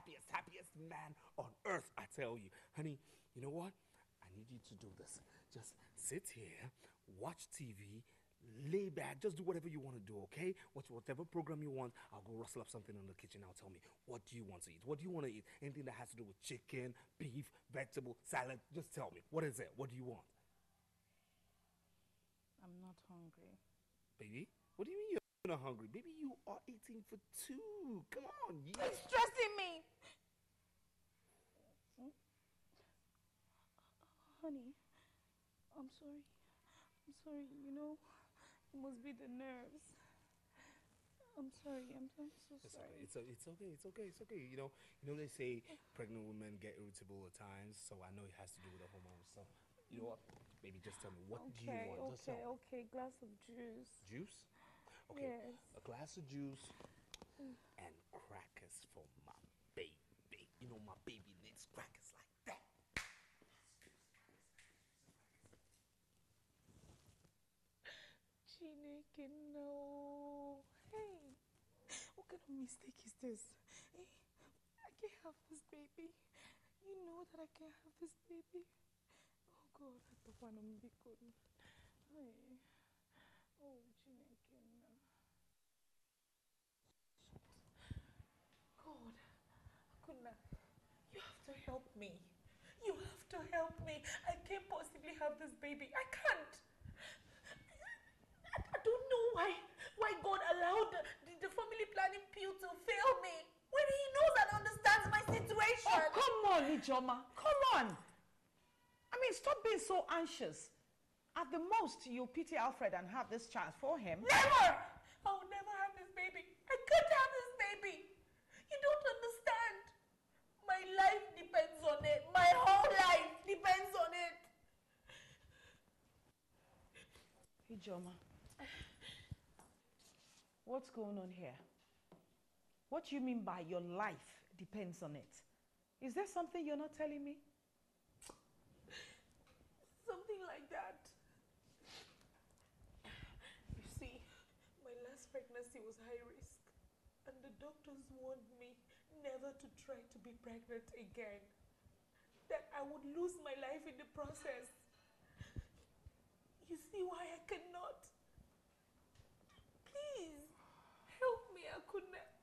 happiest man on earth, I tell you. Honey, you know what? I need you to do this. Just sit here, watch TV, lay back, just do whatever you want to do, okay? Watch whatever program you want. I'll go rustle up something in the kitchen. Now tell me, what do you want to eat? What do you want to eat? Anything that has to do with chicken, beef, vegetable, salad, just tell me. What is it? What do you want? I'm not hungry. Baby, what do you mean you're not hungry? Baby, you are eating for two. Come on, yeah. It's stressing me. Honey, I'm sorry. I'm sorry, you know, it must be the nerves. I'm sorry, I'm so sorry. It's okay. You know they say pregnant women get irritable at times, so I know it has to do with the hormones. So, you know what? Baby, just tell me, what do you want? Just tell me. Okay, glass of juice. Juice? Okay, Yes. a glass of juice and crackers for my baby. You know my baby needs crackers like that. Chineke, no. Hey, what kind of mistake is this? Hey, I can't have this baby. You know that I can't have this baby. Oh God, I don't want to be good. Hey. Oh, Chineke, no. God, Akuna, you have to help me. You have to help me. I can't possibly have this baby. I can't. I don't know why God allowed the family planning pill to fail me when He knows and understands my situation. Oh, come on, Ijoma. Come on. I mean, stop being so anxious. At the most, you'll pity Alfred and have this chance for him. Never! I'll never have this baby. I can't have this baby. You don't understand. My life depends on it. My whole life depends on it. Ijoma, what's going on here? What do you mean by your life depends on it? Is there something you're not telling me? Something like that. You see, my last pregnancy was high risk, and the doctors warned me never to try to be pregnant again. That I would lose my life in the process. You see why I cannot? Please, help me, Akuna.